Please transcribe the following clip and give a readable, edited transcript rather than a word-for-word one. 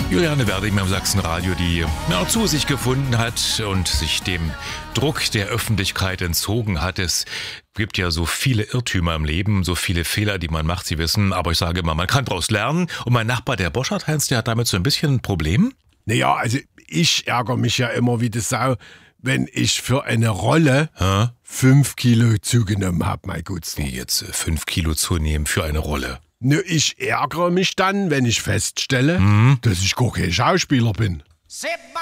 Juliane Werding am Sachsenradio, die zu sich gefunden hat und sich dem Druck der Öffentlichkeit entzogen hat. Es gibt ja so viele Irrtümer im Leben, so viele Fehler, die man macht, Sie wissen. Aber ich sage immer, man kann daraus lernen. Und mein Nachbar, der Boschert Heinz, der hat damit so ein bisschen ein Problem. Naja, also ich ärgere mich ja immer wie die Sau, wenn ich für eine Rolle 5 Kilo zugenommen habe, mein Gutes. Wie jetzt 5 Kilo zunehmen für eine Rolle? Ne, ich ärgere mich dann, wenn ich feststelle, dass ich gar kein Schauspieler bin.